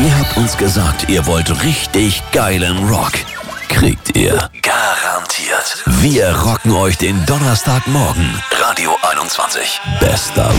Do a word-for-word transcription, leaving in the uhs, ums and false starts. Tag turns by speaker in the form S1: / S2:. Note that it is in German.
S1: Ihr habt uns gesagt, ihr wollt richtig geilen Rock. Kriegt ihr. Garantiert. Wir rocken euch den Donnerstagmorgen. Radio einundzwanzig. Bester